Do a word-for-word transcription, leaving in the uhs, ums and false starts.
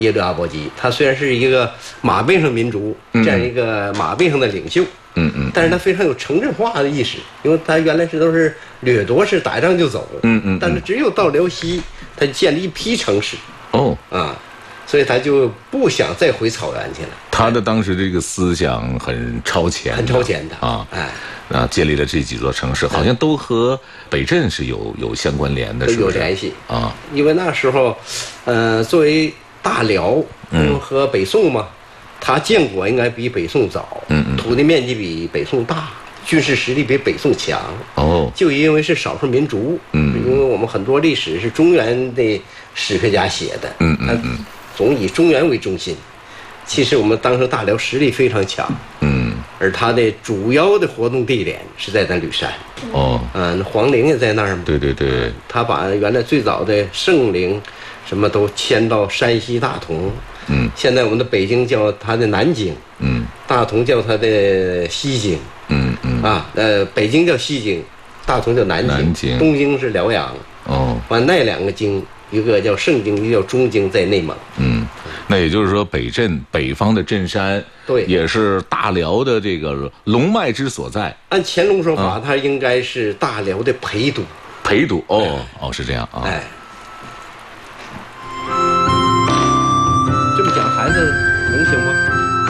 耶律阿保机，他虽然是一个马背上民族，这样一个马背上的领袖， 嗯嗯， 但是他非常有城镇化的意识，因为他原来是都是掠夺式打仗就走， 嗯嗯， 但是只有到辽西，他就建立一批城市， 哦啊，所以他就不想再回草原去了。 他的当时这个思想很超前， 很超前的啊， 哎， 啊，建立了这几座城市，好像都和北镇是有有相关联的， 都是不是？ 有联系啊， 因为那时候，呃，作为大辽，嗯，和北宋嘛，它建国应该比北宋早， 嗯嗯， 土地面积比北宋大，军事实力比北宋强。 哦， 就因为是少数民族， 嗯， 因为我们很多历史是中原的史学家写的， 嗯嗯嗯， 总以中原为中心。其实我们当时大辽实力非常强， 嗯， 而它的主要的活动地点是在那吕山。 哦， 嗯，皇陵也在那儿嘛。 对对对， 他把原来最早的圣陵，什么都迁到山西大同。 嗯， 现在我们的北京叫它的南京， 嗯， 大同叫它的西京。 嗯嗯， 啊，呃，北京叫西京，大同叫南京， 南京东京是辽阳。 哦， 完那两个京，一个叫盛京，一个叫中京，在内蒙。 嗯，那也就是说，北镇北方的镇山， 对， 也是大辽的这个龙脉之所在。 按乾隆说法，它应该是大辽的陪都。 陪都哦哦，是这样啊。 哎，这么讲孩子能行吗？